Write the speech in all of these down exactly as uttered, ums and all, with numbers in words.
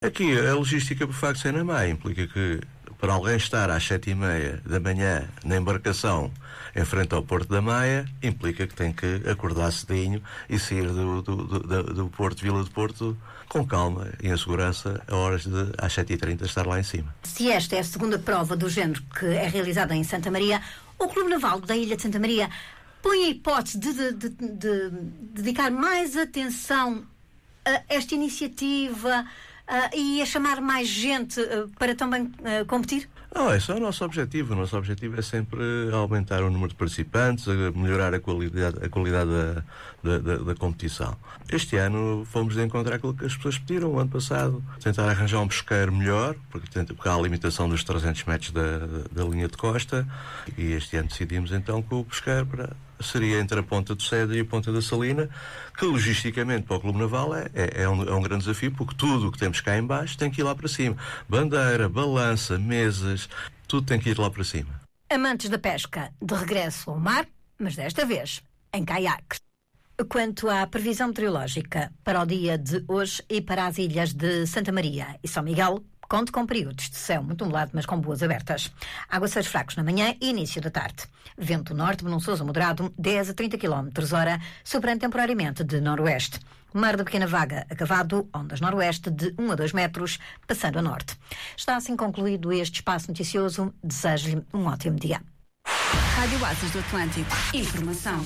Aqui, a logística, por facto de ser na Maia, implica que para alguém estar às sete e meia da manhã na embarcação em frente ao Porto da Maia, implica que tem que acordar cedinho e sair do, do, do, do Porto, Vila do Porto, com calma e em segurança, a horas de, às sete e trinta, estar lá em cima. Se esta é a segunda prova do género que é realizada em Santa Maria, o Clube Naval da Ilha de Santa Maria põe a hipótese de, de, de, de dedicar mais atenção a esta iniciativa uh, e a chamar mais gente uh, para também uh, competir? Não, esse é o nosso objetivo. O nosso objetivo é sempre aumentar o número de participantes, melhorar a qualidade, a qualidade da, da, da, da competição. Este ano fomos de encontrar aquilo que as pessoas pediram o ano passado, tentar arranjar um pesqueiro melhor, porque, porque há a limitação dos trezentos metros da, da, da linha de costa, e este ano decidimos então que o pesqueiro para, seria entre a Ponta do Cedro e a Ponta da Salina, que logisticamente para o Clube Naval é, é, é, um, é um grande desafio, porque tudo o que temos cá em baixo tem que ir lá para cima. Bandeira, balança, mesas, tudo tem que ir lá para cima. Amantes da pesca, de regresso ao mar, mas desta vez em caiaques. Quanto à previsão meteorológica para o dia de hoje e para as ilhas de Santa Maria e São Miguel, conte com períodos de céu muito nublado, mas com boas abertas. Aguaceiros fracos na manhã e início da tarde. Vento norte, ventoso moderado, dez a trinta quilómetros hora, soprando temporariamente de noroeste. Mar de pequena vaga, acavado, ondas noroeste de um a dois metros, passando a norte. Está assim concluído este espaço noticioso. Desejo-lhe um ótimo dia. Rádio Oásis do Atlântico. Informação.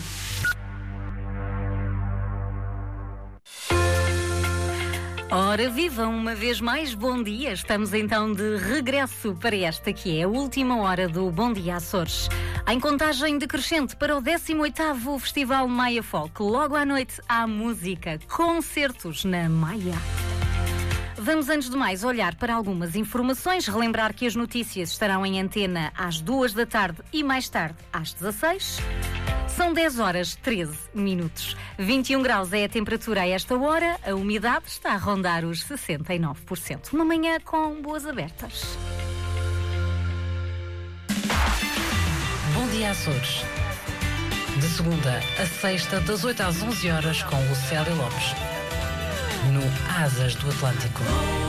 Ora, vivam uma vez mais, bom dia. Estamos então de regresso para esta que é a última hora do Bom Dia Açores. Em contagem decrescente para o décimo oitavo Festival Maia Folk. Logo à noite há música, concertos na Maia. Vamos, antes de mais, olhar para algumas informações, relembrar que as notícias estarão em antena às duas da tarde e mais tarde às dezasseis. São dez horas treze minutos. vinte e um graus é a temperatura a esta hora. A umidade está a rondar os sessenta e nove por cento. Uma manhã com boas abertas. Bom dia, Açores. De segunda a sexta, das oito às onze horas, com Lucélia Lopes. No Asas do Atlântico.